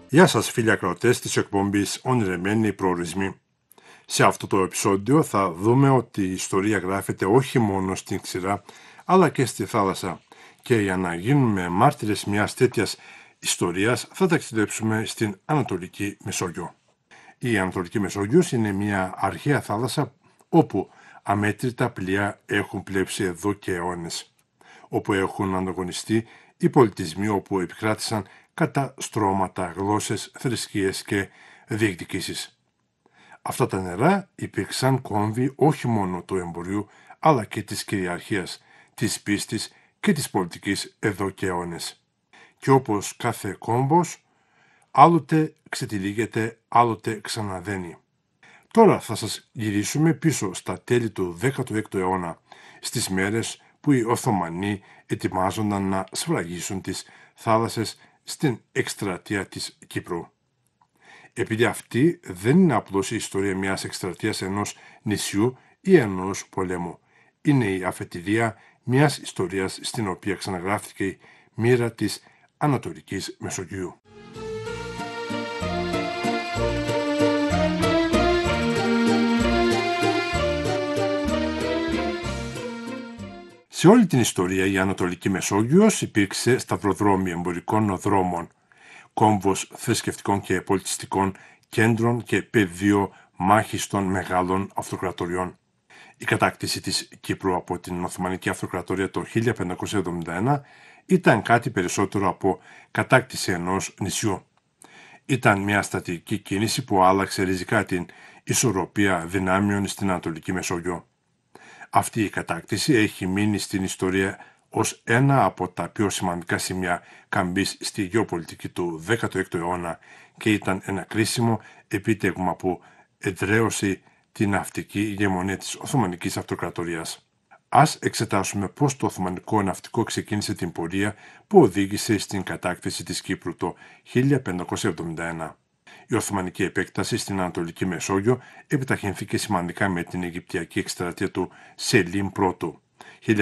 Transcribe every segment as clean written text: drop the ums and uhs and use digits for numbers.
Γεια σας φίλοι ακροατές της εκπομπής Ονειρεμένοι Προορισμοί. Σε αυτό το επεισόδιο θα δούμε ότι η ιστορία γράφεται όχι μόνο στην ξηρά αλλά και στη θάλασσα και για να γίνουμε μάρτυρες μιας τέτοιας ιστορίας θα ταξιδέψουμε στην Ανατολική Μεσόγειο. Η Ανατολική Μεσόγειος είναι μια αρχαία θάλασσα όπου αμέτρητα πλοία έχουν πλέψει εδώ και αιώνες, όπου έχουν ανταγωνιστεί οι πολιτισμοί όπου επικράτησαν κατά στρώματα, γλώσσες, θρησκείες και διεκδικήσεις. Αυτά τα νερά υπήρξαν κόμβοι όχι μόνο του εμπορίου αλλά και της κυριαρχίας, της πίστης και της πολιτικής εδώ και αιώνες. Και όπως κάθε κόμβος, άλλοτε ξετυλίγεται, άλλοτε ξαναδένει. Τώρα θα σας γυρίσουμε πίσω στα τέλη του 16ου αιώνα, στις μέρες που οι Οθωμανοί ετοιμάζονταν να σφραγίσουν τις θάλασσες στην εκστρατεία της Κύπρου. Επειδή αυτή δεν είναι απλώς η ιστορία μιας εκστρατείας ενός νησιού ή ενός πολέμου. Είναι η αφετηρία μιας ιστορίας στην οποία ξαναγράφτηκε η μοίρα της Ανατολικής Μεσογείου. Σε όλη την ιστορία η Ανατολική Μεσόγειος υπήρξε σταυροδρόμι εμπορικών δρόμων, κόμβος θρησκευτικών και πολιτιστικών κέντρων και πεδίο μάχης των μεγάλων αυτοκρατοριών. Η κατάκτηση της Κύπρου από την Οθωμανική Αυτοκρατορία το 1571 ήταν κάτι περισσότερο από κατάκτηση ενός νησιού. Ήταν μια στρατηγική κίνηση που άλλαξε ριζικά την ισορροπία δυνάμεων στην Ανατολική Μεσόγειο. Αυτή η κατάκτηση έχει μείνει στην ιστορία ως ένα από τα πιο σημαντικά σημεία καμπής στη γεωπολιτική του 16ου αιώνα και ήταν ένα κρίσιμο επίτευγμα που εδραίωσε την ναυτική ηγεμονία της Οθωμανικής Αυτοκρατορίας. Ας εξετάσουμε πώς το Οθωμανικό ναυτικό ξεκίνησε την πορεία που οδήγησε στην κατάκτηση της Κύπρου το 1571. Η Οθωμανική επέκταση στην Ανατολική Μεσόγειο επιταχυνθήκε σημαντικά με την Αιγυπτιακή εκστρατεία του Σελίμ I,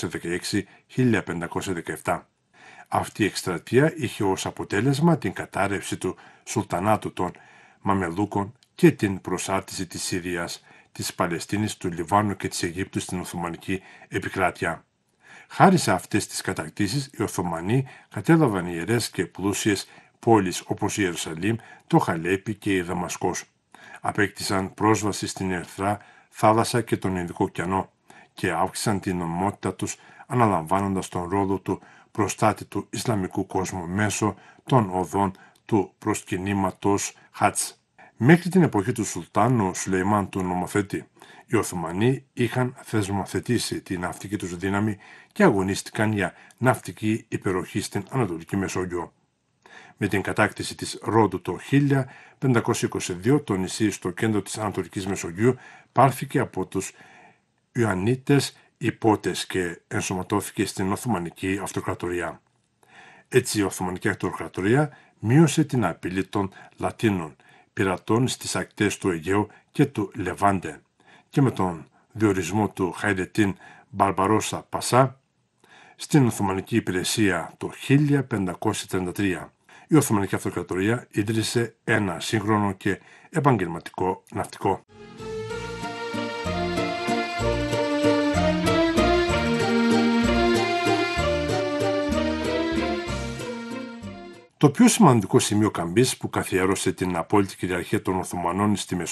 1516-1517. Αυτή η εκστρατεία είχε ως αποτέλεσμα την κατάρρευση του Σουλτανάτου των Μαμελούκων και την προσάρτηση της Συρίας, της Παλαιστίνης, του Λιβάνου και της Αιγύπτου στην Οθωμανική επικράτεια. Χάρη σε αυτές τις κατακτήσεις, οι Οθωμανοί κατέλαβαν ιερές και πλούσιες πόλεις όπως η Ιερουσαλήμ, το Χαλέπι και η Δαμασκός. Απέκτησαν πρόσβαση στην Ερυθρά θάλασσα και τον Ινδικό ωκεανό και αύξησαν την νομιμότητα τους αναλαμβάνοντας τον ρόλο του προστάτη του Ισλαμικού κόσμου μέσω των οδών του προσκυνήματος Χατζ. Μέχρι την εποχή του Σουλτάνου Σουλεϊμάν του νομοθέτη, οι Οθωμανοί είχαν θεσμοθετήσει τη ναυτική τους δύναμη και αγωνίστηκαν για ναυτική υπεροχή στην Ανατολική Μεσόγειο. Με την κατάκτηση της Ρόδου το 1522, το νησί στο κέντρο της Ανατολικής Μεσογείου πάρθηκε από τους Ιωαννίτες υπότες και ενσωματώθηκε στην Οθωμανική Αυτοκρατορία. Έτσι η Οθωμανική Αυτοκρατορία μείωσε την απειλή των Λατίνων πειρατών στις ακτές του Αιγαίου και του Λεβάντε και με τον διορισμό του Χαϊρετίν Μπαρμπαρόσα Πασά στην Οθωμανική υπηρεσία το 1533. Η Οθωμανική Αυτοκρατορία ίδρυσε ένα σύγχρονο και επαγγελματικό ναυτικό. Το πιο σημαντικό σημείο καμπής που καθιέρωσε την απόλυτη κυριαρχία των Οθωμανών στη Μεσόγειο